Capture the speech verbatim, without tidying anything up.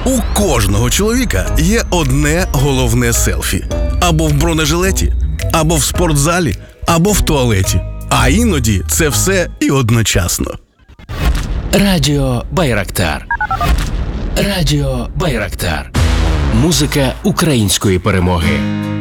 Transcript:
У кожного чоловіка є одне головне селфі. Або в бронежилеті, або в спортзалі, або в туалеті. А іноді це все і одночасно. Радіо Байрактар. Радіо Байрактар. Музика української перемоги.